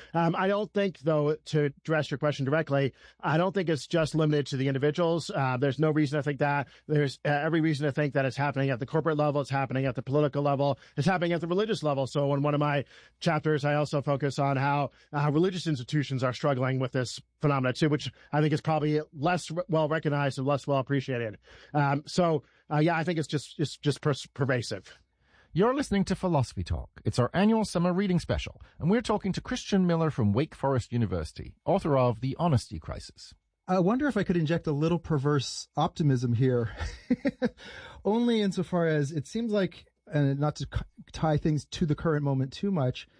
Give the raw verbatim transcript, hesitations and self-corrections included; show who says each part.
Speaker 1: Um, I don't think, though, to address your question directly, I don't think it's just limited to the individuals. Uh, there's no reason to think that. There's uh, every reason to think that it's happening at the corporate level. It's happening at the political level. It's happening at the religious level. So in one of my chapters, I also focus on how uh, religious institutions are struggling with this phenomena too, which I think is probably less well recognized and less well appreciated. Um, so, uh, yeah, I think it's just, it's just per- pervasive.
Speaker 2: You're listening to Philosophy Talk. It's our annual summer reading special, and we're talking to Christian Miller from Wake Forest University, author of The Honesty Crisis.
Speaker 3: I wonder if I could inject a little perverse optimism here, only insofar as it seems like, and not to tie things to the current moment too much,